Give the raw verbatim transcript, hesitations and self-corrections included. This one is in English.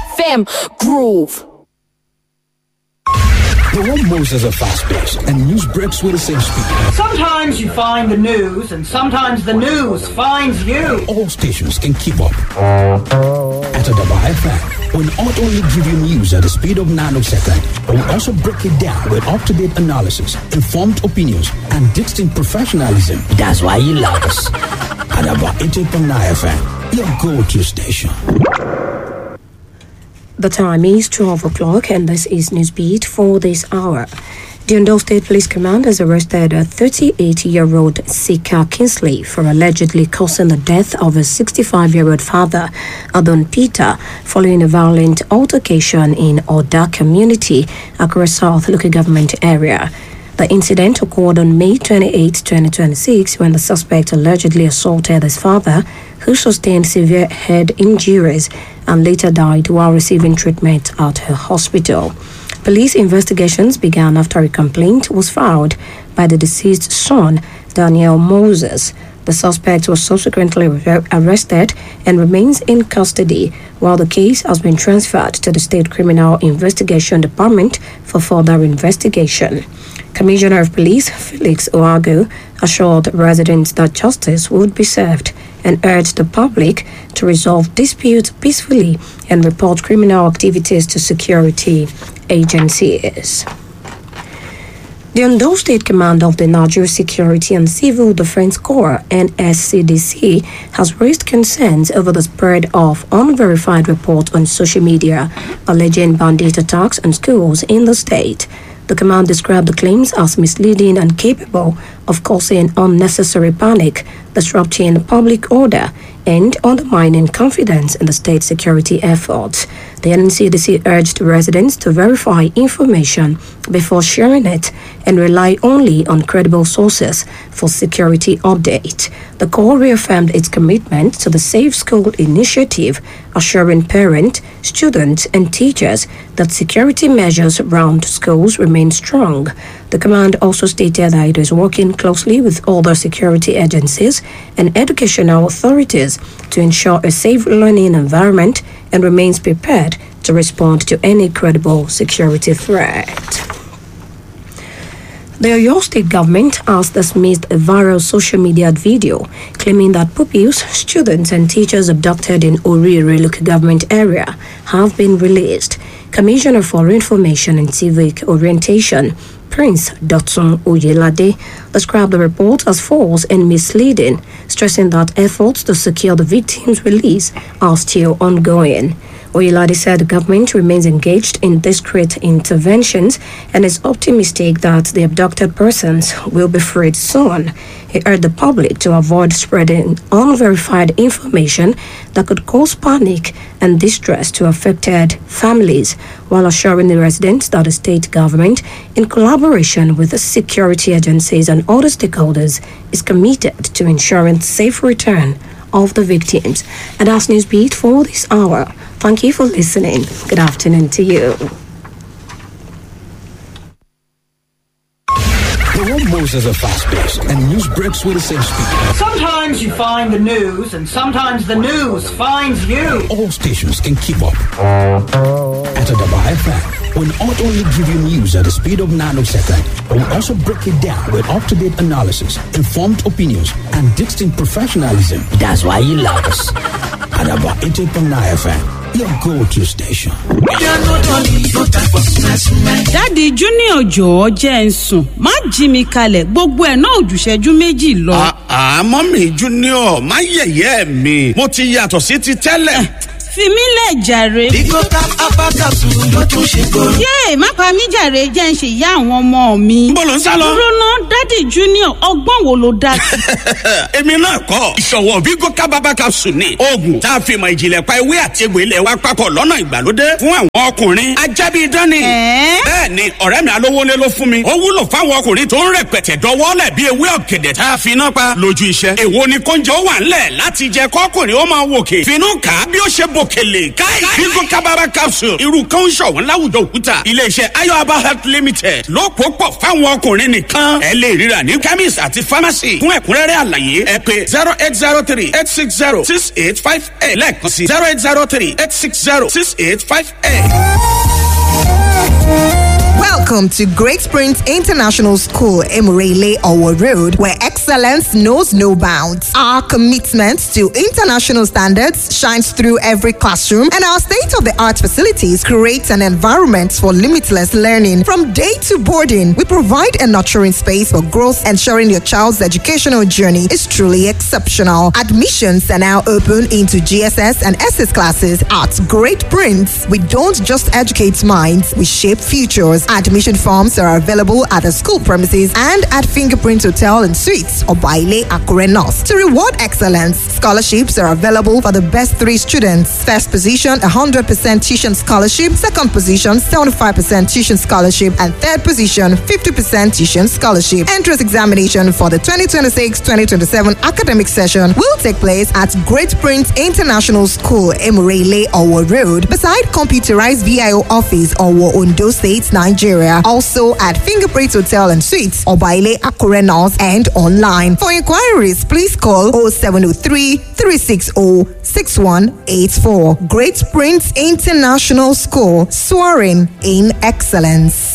F M Groove. The world moves at a fast pace, and news breaks with the same speed. Sometimes you find the news, and sometimes the news finds you. All stations can keep up. At Adaba F M, we'll not only give you news at the speed of nanosecond, but we'll also break it down with up-to-date analysis, informed opinions, and distinct professionalism. That's why you love us. Adaba eighty-eight point nine F M, your go-to station. The time is twelve o'clock, and this is Newsbeat for this hour. The Ondo State Police Command has arrested a thirty-eight-year-old Sika Kingsley for allegedly causing the death of a sixty-five-year-old father, Adon Peter, following a violent altercation in Oda community, Accra South local government area. The incident occurred on May twenty-eighth, twenty twenty-six, when the suspect allegedly assaulted his father, who sustained severe head injuries and later died while receiving treatment at her hospital. Police investigations began after a complaint was filed by the deceased son, Daniel Moses. The suspect was subsequently arrested and remains in custody, while the case has been transferred to the State Criminal Investigation Department for further investigation. Commissioner of Police Felix Oago assured residents that justice would be served and urged the public to resolve disputes peacefully and report criminal activities to security agencies. The Ondo State Command of the Nigeria Security and Civil Defense Corps, N S C D C, has raised concerns over the spread of unverified reports on social media alleging bandit attacks on schools in the state. The command described the claims as misleading and capable of causing unnecessary panic, disrupting public order, and undermining confidence in the state security efforts. The N C D C urged residents to verify information before sharing it and rely only on credible sources for security update. The Corps reaffirmed its commitment to the Safe School initiative, assuring parents, students, and teachers that security measures around schools remain strong. The command also stated that it is working closely with other security agencies and educational authorities to ensure a safe learning environment and remains prepared to respond to any credible security threat. The Oyo State government has dismissed a viral social media video claiming that pupils, students, and teachers abducted in Orire local government area have been released. Commissioner for Information and Civic Orientation, Prince Dotson Oyelade, described the report as false and misleading, stressing that efforts to secure the victims' release are still ongoing. Oyelade said the government remains engaged in discreet interventions and is optimistic that the abducted persons will be freed soon. He urged the public to avoid spreading unverified information that could cause panic and distress to affected families, while assuring the residents that the state government, in collaboration with the security agencies and other stakeholders, is committed to ensuring safe return of the victims. And that's Newsbeat for this hour. Thank you for listening. Good afternoon to you. The world moves at a fast pace, and news breaks with the same speed. Sometimes you find the news, and sometimes the news finds you. All stations can keep up. At Adaba F M, we'll not only give you news at the speed of nanosecond, but we'll also break it down with up-to-date analysis, informed opinions, and distinct professionalism. That's why you love us. Adaba eighty-eight point nine F M, your go-to station. Daddy Junior jọ̀ọ́ jẹ́ n sùn má jí mi kalẹ̀ gbogbo ẹ̀ náà òjùṣẹ́jú méjì lọ. Àmọ́ mi Junior má yẹ̀yẹ́ mi mo ti yàtọ̀ sí ti tẹ́lẹ̀. Fi mí lẹ̀ jàre. Bigo tap apakasu ló tún ṣe kóró. Yéè má pa mí jàre jẹ́ ń ṣe ìyá àwọn ọmọ mi. Níbo ló ń sá lọ? Dúró ná Daddy Junior ọgbọ́n wo ló dá sí? Èmi náà kọ́ ìṣọ̀wọ́ Bigo tap apakasu ni oògùn tá a fi mọ ìjìnlẹ̀ pa ewé àti egbò ilẹ̀ wa papọ̀ lọ́nà ìgbàlódé fún àwọn ọkùnrin ajábí dání. Bẹ́ẹ̀ni ọ̀rẹ́ mi alówólé ló fún mi. Ó wúlò fáwọn ọkùnrin tó ń rẹpẹtẹ dọwọ́lẹ̀ bí ewé ọ̀gẹ̀dẹ̀ tá a fi iná pa lójú iṣẹ́. Èwo ni kóúnjẹ ó wà ńlẹ̀ láti jẹ kọ́kùnrin ó máa wòkè. Finú kà á bí ó ṣe bò òkèlè káì bíngò kábàbà capsule irú kan ń ṣọ̀wọ́n láwùjọ òkúta iléeṣẹ́ ayọ̀aba health limited ló pò pọ̀ fáwọn ọkùnrin nìkan ẹ lè ríra ní chemist àti pharmacy fún ẹ̀kúnrẹ́rẹ́ àlàyé ẹ pè zero eight zero three eight six zero six eight five eight lẹ́ẹ̀kan sí zero eight zero three eight six zero six eight five eight. Welcome to Great Springs International School, Emirele Owo Road, where excellence knows no bounds. Our commitment to international standards shines through every classroom, and our state-of-the-art facilities create an environment for limitless learning. From day to boarding, we provide a nurturing space for growth, ensuring your child's educational journey is truly exceptional. Admissions are now open into G S S and S S classes at Great Prince. We don't just educate minds, we shape futures. Admission forms are available at the school premises and at Fingerprint Hotel and Suites or Baile Akure North. To reward excellence, scholarships are available for the best three students. First position, one hundred percent tuition scholarship. Second position, seventy-five percent tuition scholarship. And third position, fifty percent tuition scholarship. Entrance examination for the twenty twenty-six twenty twenty-seven academic session will take place at Great Prince International School, Emirele Owo Road, beside computerized V I O office, Owo, Ondo State, Nigeria. Also at Fingerprint Hotel and Suites, Obaile Akure North, and online. For inquiries, please call oh seven oh three, three six oh, six one eight four. Great Prince International School, soaring in excellence.